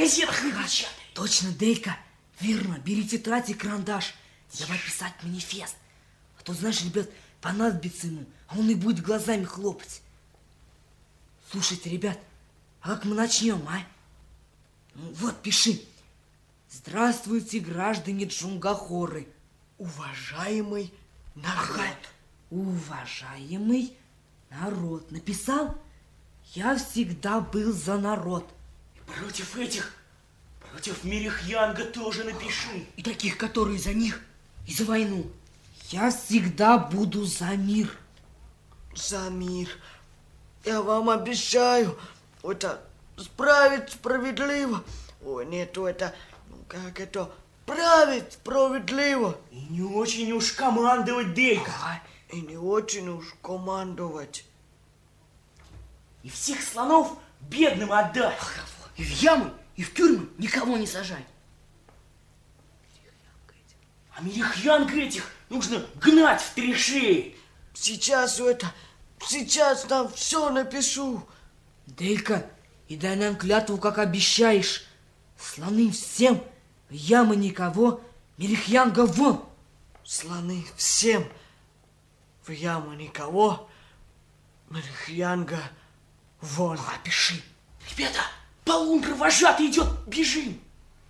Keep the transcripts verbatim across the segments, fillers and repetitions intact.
газетах напечатали. Точно, Делька. Верно, бери тетрадь и карандаш. Давай писать манифест. А то, знаешь, ребят, понадобится ему, а он и будет глазами хлопать. Слушайте, ребят, а как мы начнем, а? Ну, вот, пиши. Здравствуйте, граждане Джунгахоры. Уважаемый народ. Ага. Уважаемый народ. Написал? Я всегда был за народ. Против этих, против Мирихьянга тоже напиши. И таких, которые за них, и за войну. Я всегда буду за мир. За мир. Я вам обещаю, это справить справедливо. Ой, нет, это, ну как это, править справедливо. И не очень уж командовать, Делька. Ага. И не очень уж командовать. И всех слонов бедным отдать. Ага. И в ямы, и в тюрьмы никого не сажать. А Мирихьянг этих нужно гнать в три шеи. Сейчас это, сейчас там все напишу. Делька, и дай нам клятву, как обещаешь. Слоны всем, в ямы никого, Мирихьянга вон. Слоны всем, в яму никого, Мирихьянга вон. А, пиши. Ребята, полундра вожатый идет, бежим.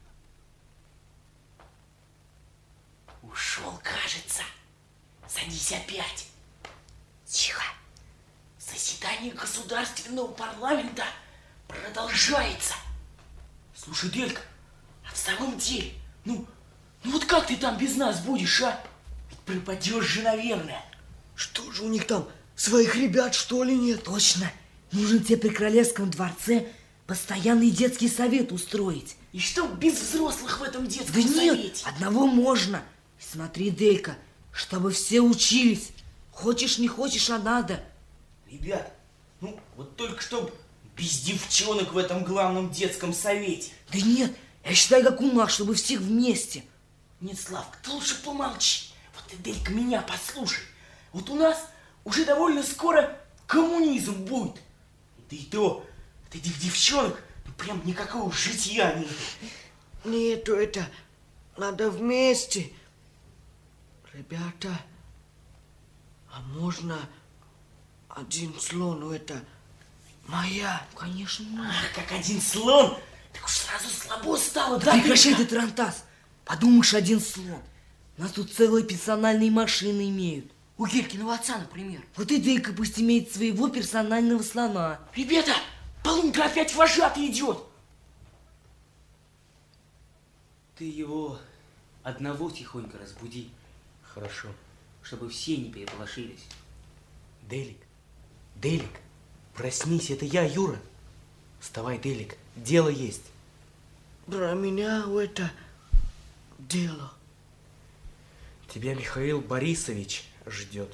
Ушел, кажется. Садись опять. Тихо. Заседание государственного парламента продолжается. Слушай, Делька, а в самом деле, ну, ну вот как ты там без нас будешь, а? Ведь пропадешь же, наверное. Что же у них там, своих ребят, что ли, нет? Точно. Нужно тебе при королевском дворце постоянный детский совет устроить. И что без взрослых в этом детском Да нет, совете? одного можно. Смотри, Делька, чтобы все учились. Хочешь, не хочешь, а надо. Ребят, ну вот только чтоб без девчонок в этом главном детском совете. Да нет, я считаю, как у нас, чтобы всех вместе. Нет, Славка, ты лучше помолчи. Вот ты, Делька, меня послушай. Вот у нас уже довольно скоро коммунизм будет. Да и то, от этих девчонок ну, прям никакого житья нет. Нету это, надо вместе. Ребята, а можно один слон, ну это моя? Конечно, можно. Ах, как один слон, так уж сразу слабо стало, да, Прекращай Делька? ты, тарантас. Подумаешь, один слон. У нас тут целые персональные машины имеют. У Гелькиного отца, например. Вот и Делька пусть имеет своего персонального слона. Ребята, полундра опять вожатый идет. Ты его одного тихонько разбуди. Хорошо. Чтобы все не переполошились. Делик, Делик, проснись, это я, Юра. Вставай, Делик, дело есть. Про меня это дело. Тебя Михаил Борисович ждет.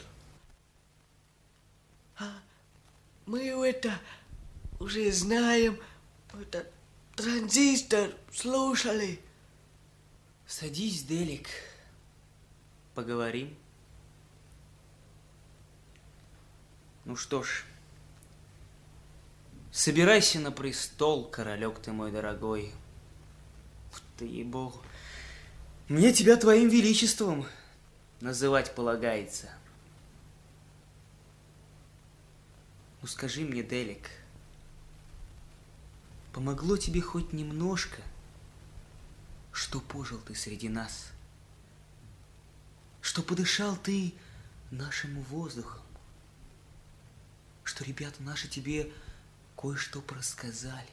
А мы это уже знаем, это транзистор слушали. Садись, Делик, поговорим. Ну что ж, собирайся на престол, королек ты мой дорогой. Ты, ей-богу, мне тебя твоим величеством называть полагается. Ну скажи мне, Делик, помогло тебе хоть немножко, что пожил ты среди нас, что подышал ты нашим воздухом, что ребята наши тебе кое-что просказали?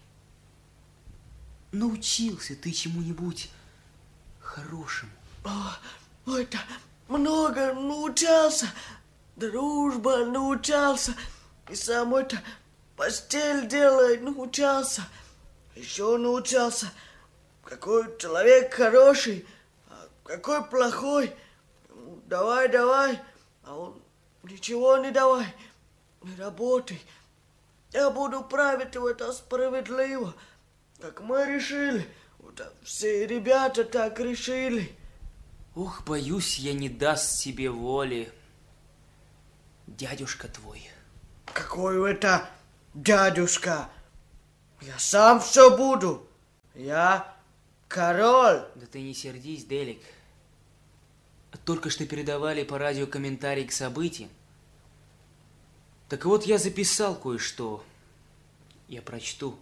Научился ты чему-нибудь хорошему? О, это много научался, дружба научался, и сам это постель делать научался, еще научался, какой человек хороший, а какой плохой. Давай, давай, а он ничего не давай, не работай. Я буду править в это справедливо, как мы решили. Вот все ребята так решили. Ух, боюсь, я не даст себе воли дядюшка твой. Какой это дядюшка? Я сам все буду. Я король. Да ты не сердись, Делик. Только что передавали по радио комментарий к событиям. Так вот, я записал кое-что. Я прочту.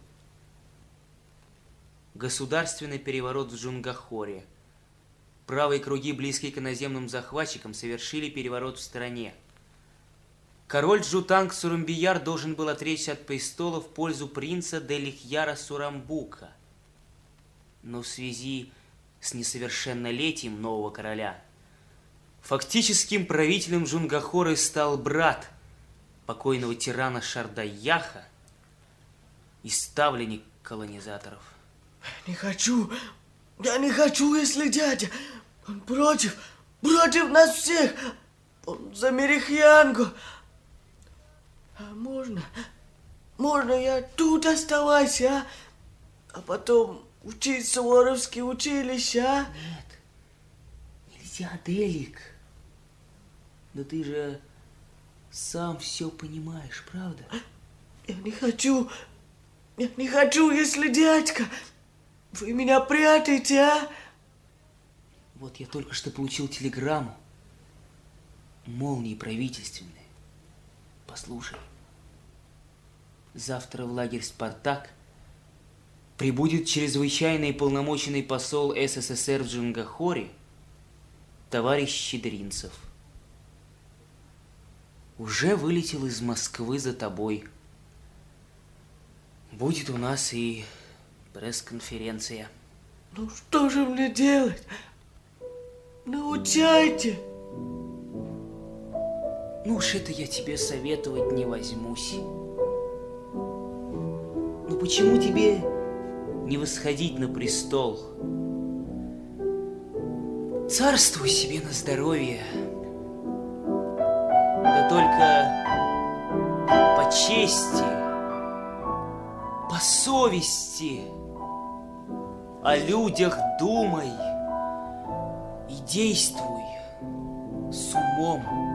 Государственный переворот в Джунгахоре. Правые круги, близкие к иноземным захватчикам, совершили переворот в стране. Король Джутанг Сурумбияр должен был отречься от престола в пользу принца Делихьяра Сурамбука. Но в связи с несовершеннолетием нового короля фактическим правителем Джунгахоры стал брат покойного тирана Шардаяха и ставленник колонизаторов. Не хочу, я не хочу, если дядя, он против, против нас всех, он за Мерихьянгу. А можно, можно я тут оставайся, а? А потом учиться в воровские училища, а? Нет, нельзя, Делик. Но ты же сам все понимаешь, правда? Я не хочу, я не хочу, если дядька, вы меня прятаете, а? Вот я только что получил телеграмму. Молнии правительственные. Послушай. Завтра в лагерь «Спартак» прибудет чрезвычайный полномоченный посол СССР в Джунгахоре товарищ Щедринцев. Уже вылетел из Москвы за тобой. Будет у нас и пресс-конференция. Ну что же мне делать? Научайте. Ну уж это я тебе советовать не возьмусь. Но почему тебе не восходить на престол? Царствуй себе на здоровье. Да только по чести, по совести, о людях думай и действуй с умом.